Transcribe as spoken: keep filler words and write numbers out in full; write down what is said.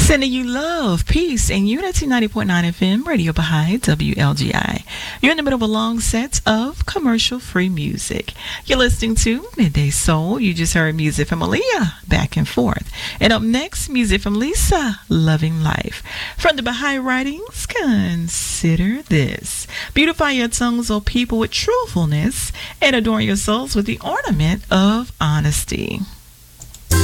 Sending you love, peace, and unity. ninety point nine F M, Radio Baha'i, W L G I. You're in the middle of a long set of commercial-free music. You're listening to Midday Soul. You just heard music from Aaliyah, Back and Forth. And up next, music from Lisa, Loving Life. From the Baha'i writings, consider this. Beautify your tongues, O people, with truthfulness, and adorn your souls with the ornament of honesty.